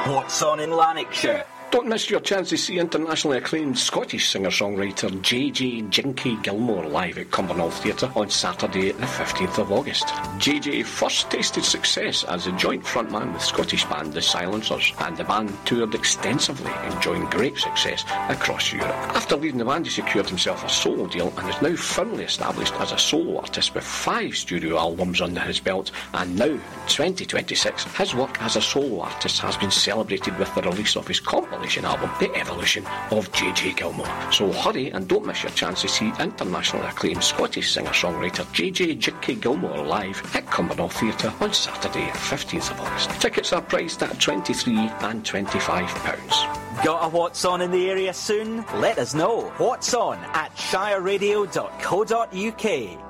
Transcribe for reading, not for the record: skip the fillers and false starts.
What's on in Lanarkshire? Don't miss your chance to see internationally acclaimed Scottish singer-songwriter JJ Jinky Gilmore live at Cumbernauld Theatre on Saturday the 15th of August. JJ first tasted success as a joint frontman with Scottish band The Silencers, and the band toured extensively, enjoying great success across Europe. After leaving the band, he secured himself a solo deal and is now firmly established as a solo artist with 5 studio albums under his belt, and now, in 2026, his work as a solo artist has been celebrated with the release of his compilation album, The Evolution of JJ Gilmore. So hurry and don't miss your chance to see internationally acclaimed Scottish singer-songwriter JJ Jinky Gilmore live at Cumbernauld Theatre on Saturday, 15th of August. Tickets are priced at £23 and £25. Got a What's On in the area soon? Let us know. What's On at shireradio.co.uk.